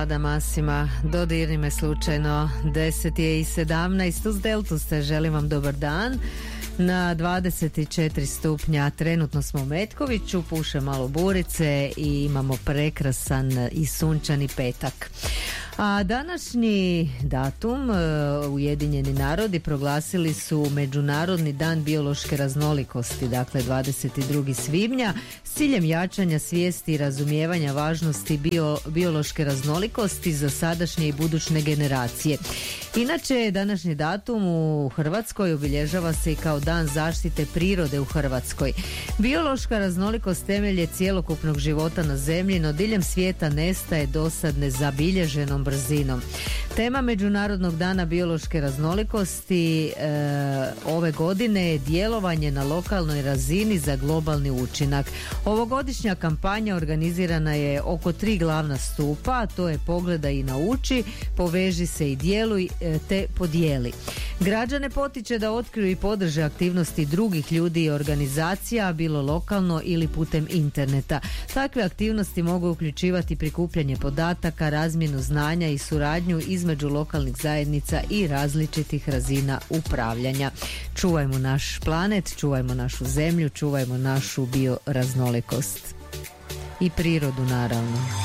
Ada Masima, dodirni me slučajno, 10:17, uz Deltu ste, želim vam dobar dan. Na 24 stupnja trenutno smo u Metkoviću, puše malo burice i imamo prekrasan i sunčani petak. A današnji datum Ujedinjeni narodi proglasili su Međunarodni dan biološke raznolikosti, dakle 22. svibnja, s ciljem jačanja svijesti i razumijevanja važnosti biološke raznolikosti za sadašnje i budućne generacije. Inače, današnji datum u Hrvatskoj obilježava se i kao dan zaštite prirode u Hrvatskoj. Biološka raznolikost temelj je cjelokupnog života na zemlji, no diljem svijeta nestaje dosad nezabilježenom brzinom. Tema Međunarodnog dana biološke raznolikosti ove godine je djelovanje na lokalnoj razini za globalni učinak. Ovogodišnja kampanja organizirana je oko 3 glavna stupa, a to je pogledaj i nauči, poveži se i djeluj te podijeli. Građane potiče da otkriju i podrže aktivnosti drugih ljudi i organizacija, bilo lokalno ili putem interneta. Takve aktivnosti mogu uključivati prikupljanje podataka, razmjenu znanja i suradnju između lokalnih zajednica i različitih razina upravljanja. Čuvajmo naš planet, čuvajmo našu zemlju, čuvajmo našu bioraznolikost i prirodu naravno.